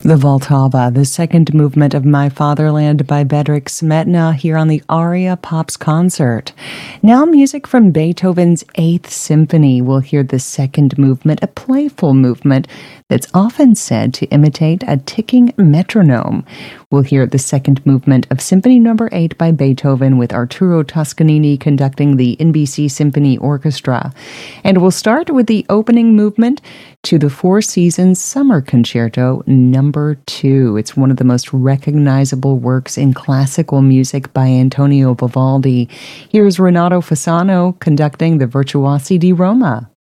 The Vltava, the second movement of My Fatherland by Bedřich Smetana here on the Aria Pops concert. Now music from Beethoven's Eighth Symphony. We'll hear the second movement, a playful movement that's often said to imitate a ticking metronome. We'll hear the second movement of Symphony No. 8 by Beethoven with Arturo Toscanini conducting the NBC Symphony Orchestra. And we'll start with the opening movement to the Four Seasons Summer Concerto No. 2. It's one of the most recognizable works in classical music by Antonio Vivaldi. Here's Renato Fasano conducting the Virtuosi di Roma.